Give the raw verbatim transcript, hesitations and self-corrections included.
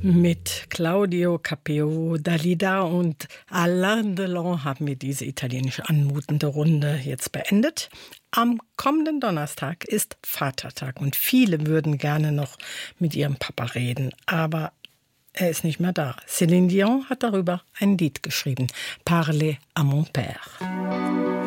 Mit Claudio Capeo Dalida und Alain Delon haben wir diese italienisch anmutende Runde jetzt beendet. Am kommenden Donnerstag ist Vatertag und viele würden gerne noch mit ihrem Papa reden, aber er ist nicht mehr da. Céline Dion hat darüber ein Lied geschrieben, Parler à mon père.